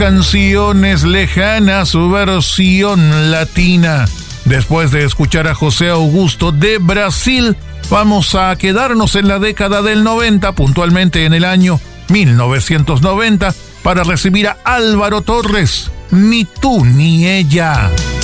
Canciones lejanas, su versión latina. Después de escuchar a José Augusto de Brasil, vamos a quedarnos en la década del 90, puntualmente en el año 1990, para recibir a Álvaro Torres, Ni tú ni ella.